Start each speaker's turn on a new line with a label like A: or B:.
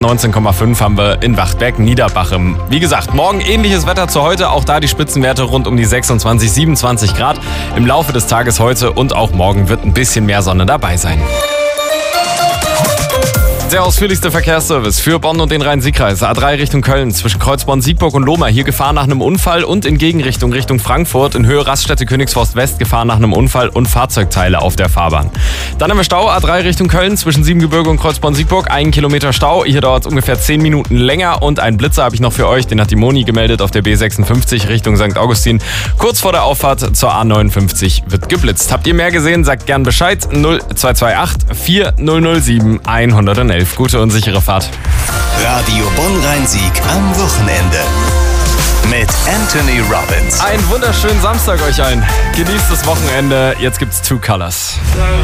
A: 19,5 haben wir in Wachtberg-Niederbachem. Wie gesagt, morgen ähnliches Wetter zu heute. Auch da die Spitzenwerte rund um die 26, 27 Grad. Im Laufe des Tages heute und auch morgen wird ein bisschen mehr Sonne dabei sein. Der ausführlichste Verkehrsservice für Bonn und den Rhein-Sieg-Kreis. A3 Richtung Köln zwischen Kreuzborn, Siegburg und Lohmar. Hier Gefahr nach einem Unfall und in Gegenrichtung Richtung Frankfurt. In Höhe Raststätte Königsforst West Gefahr nach einem Unfall und Fahrzeugteile auf der Fahrbahn. Dann haben wir Stau. A3 Richtung Köln zwischen Siebengebirge und Kreuzborn-Siegburg. 1 Kilometer Stau. Hier dauert es ungefähr 10 Minuten länger. Und einen Blitzer habe ich noch für euch. Den hat die Moni gemeldet auf der B56 Richtung St. Augustin. Kurz vor der Auffahrt zur A59 wird geblitzt. Habt ihr mehr gesehen? Sagt gern Bescheid. 0228 4007 111. Gute und sichere Fahrt.
B: Radio Bonn-Rhein-Sieg am Wochenende. Mit Anthony Robbins.
A: Einen wunderschönen Samstag euch allen. Genießt das Wochenende. Jetzt gibt's Two Colors.